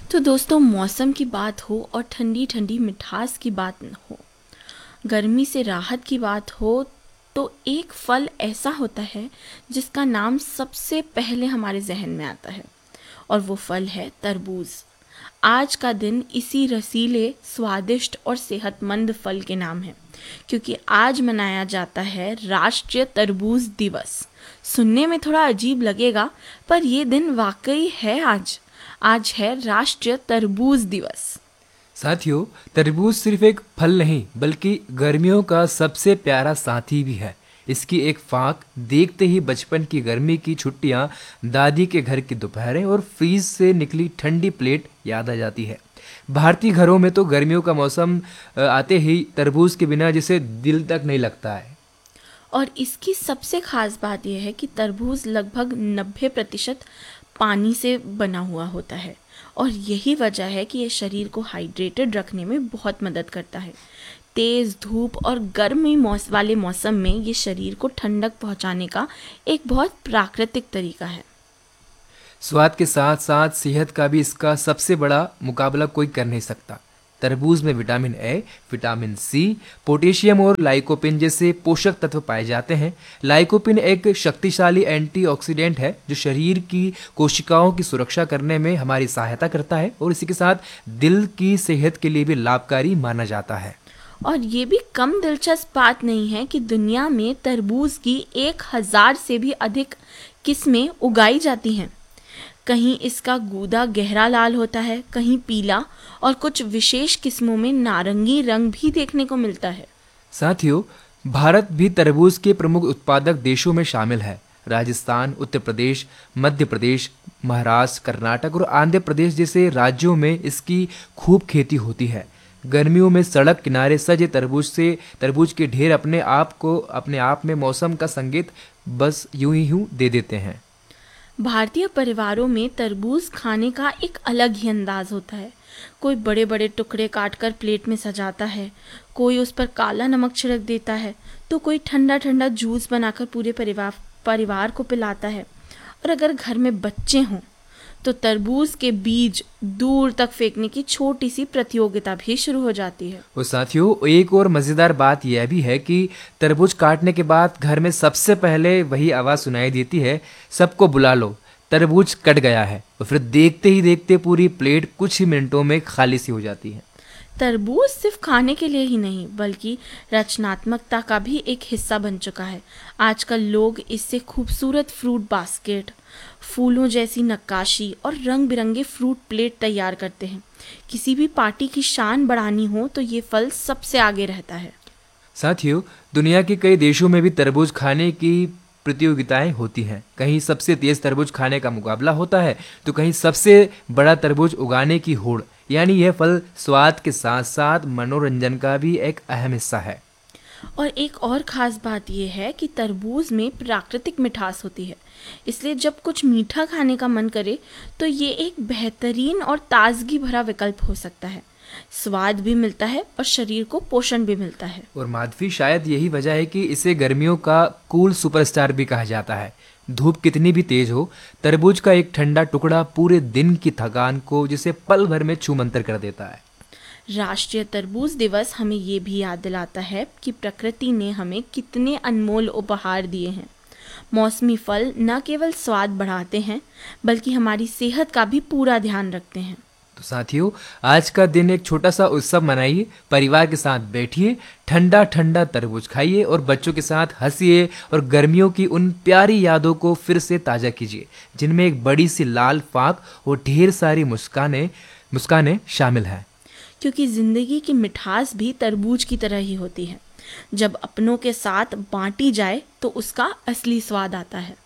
तो दोस्तों, मौसम की बात हो और ठंडी ठंडी मिठास की बात न हो, गर्मी से राहत की बात हो, तो एक फल ऐसा होता है जिसका नाम सबसे पहले हमारे जहन में आता है, और वो फल है तरबूज। आज का दिन इसी रसीले, स्वादिष्ट और सेहतमंद फल के नाम है, क्योंकि आज मनाया जाता है राष्ट्रीय तरबूज दिवस। सुनने में थोड़ा अजीब लगेगा, पर ये दिन वाकई है आज है राष्ट्रीय तरबूज दिवस। साथियों, तरबूज सिर्फ एक फल नहीं बल्कि गर्मियों का सबसे प्यारा साथी भी है। इसकी एक फाक देखते ही बचपन की गर्मी की छुट्टियां, दादी के घर की दोपहरें और फ्रीज से निकली ठंडी प्लेट याद आ जाती है। भारतीय घरों में तो गर्मियों का मौसम आते ही तरबूज के बिना जिसे दिल तक नहीं लगता है। और इसकी सबसे खास बात यह है कि तरबूज लगभग 90% पानी से बना हुआ होता है, और यही वजह है कि ये शरीर को हाइड्रेटेड रखने में बहुत मदद करता है। तेज़ धूप और गर्मी वाले मौसम में ये शरीर को ठंडक पहुंचाने का एक बहुत प्राकृतिक तरीका है। स्वाद के साथ साथ सेहत का भी इसका सबसे बड़ा मुकाबला कोई कर नहीं सकता। तरबूज में vitamin A, vitamin C, potassium और लाइकोपिन जैसे पोषक तत्व पाए जाते हैं। लाइकोपिन एक शक्तिशाली एंटीऑक्सीडेंट है जो शरीर की कोशिकाओं की सुरक्षा करने में हमारी सहायता करता है, और इसी के साथ दिल की सेहत के लिए भी लाभकारी माना जाता है। और ये भी कम दिलचस्प बात नहीं है कि दुनिया में तरबूज की 1000 से भी अधिक किस्में उगाई जाती हैं। कहीं इसका गूदा गहरा लाल होता है, कहीं पीला, और कुछ विशेष किस्मों में नारंगी रंग भी देखने को मिलता है। साथियों, भारत भी तरबूज के प्रमुख उत्पादक देशों में शामिल है। राजस्थान, उत्तर प्रदेश, मध्य प्रदेश, महाराष्ट्र, कर्नाटक और आंध्र प्रदेश जैसे राज्यों में इसकी खूब खेती होती है। गर्मियों में सड़क किनारे सजे तरबूज के ढेर अपने आप में मौसम का संकेत बस यूं दे देते हैं। भारतीय परिवारों में तरबूज खाने का एक अलग ही अंदाज होता है। कोई बड़े बड़े टुकड़े काटकर प्लेट में सजाता है, कोई उस पर काला नमक छिड़क देता है, तो कोई ठंडा ठंडा जूस बनाकर पूरे परिवार को पिलाता है। और अगर घर में बच्चे हों तो तरबूज के बीज दूर तक फेंकने की छोटी सी प्रतियोगिता भी शुरू हो जाती है। और साथियों, एक और मज़ेदार बात यह भी है कि तरबूज काटने के बाद घर में सबसे पहले वही आवाज़ सुनाई देती है, सबको बुला लो, तरबूज कट गया है। और फिर देखते ही देखते पूरी प्लेट कुछ ही मिनटों में खाली सी हो जाती है। तरबूज सिर्फ खाने के लिए ही नहीं बल्कि रचनात्मकता का भी एक हिस्सा बन चुका है। आजकल लोग इससे खूबसूरत फ्रूट बास्केट, फूलों जैसी नक्काशी और रंग बिरंगे फ्रूट प्लेट तैयार करते हैं। किसी भी पार्टी की शान बढ़ानी हो तो ये फल सबसे आगे रहता है। साथियों, दुनिया के कई देशों में भी तरबूज खाने की प्रतियोगिताएं होती हैं। कहीं सबसे तेज तरबूज खाने का मुकाबला होता है, तो कहीं सबसे बड़ा तरबूज उगाने की होड़। यानी यह फल स्वाद के साथ साथ मनोरंजन का भी एक अहम हिस्सा है। और एक और ख़ास बात यह है कि तरबूज में प्राकृतिक मिठास होती है, इसलिए जब कुछ मीठा खाने का मन करे तो ये एक बेहतरीन और ताजगी भरा विकल्प हो सकता है। स्वाद भी मिलता है और शरीर को पोषण भी मिलता है। और माधवी, शायद यही वजह है कि इसे गर्मियों का कूल सुपरस्टार भी कहा जाता है। धूप कितनी भी तेज हो, तरबूज का एक ठंडा टुकड़ा पूरे दिन की थकान को जिसे पल भर में छूमंतर कर देता है। राष्ट्रीय तरबूज दिवस हमें ये भी याद दिलाता है कि प्रकृति ने हमें कितने अनमोल उपहार दिए हैं। मौसमी फल न केवल स्वाद बढ़ाते हैं बल्कि हमारी सेहत का भी पूरा ध्यान रखते हैं। तो साथियों, आज का दिन एक छोटा सा उत्सव मनाइए, परिवार के साथ बैठिए, ठंडा ठंडा तरबूज खाइए और बच्चों के साथ हंसिए और गर्मियों की उन प्यारी यादों को फिर से ताज़ा कीजिए जिनमें एक बड़ी सी लाल फाक और ढेर सारी मुस्कानें शामिल हैं। क्योंकि जिंदगी की मिठास भी तरबूज की तरह ही होती है। जब अपनों के साथ बांटी जाए तो उसका असली स्वाद आता है।